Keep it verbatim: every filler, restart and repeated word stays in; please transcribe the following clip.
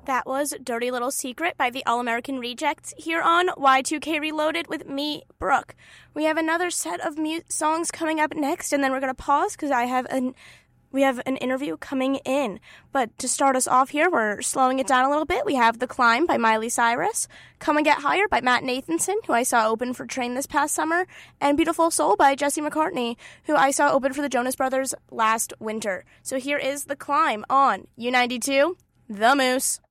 That was Dirty Little Secret by the All-American Rejects here on Y two K Reloaded with me, Brooke. We have another set of mu- songs coming up next, and then we're going to pause because I have an we have an interview coming in. But to start us off here, we're slowing it down a little bit. We have The Climb by Miley Cyrus, Come and Get Higher by Matt Nathanson, who I saw open for Train this past summer, and Beautiful Soul by Jesse McCartney, who I saw open for the Jonas Brothers last winter. So here is The Climb on U ninety-two, The Moose.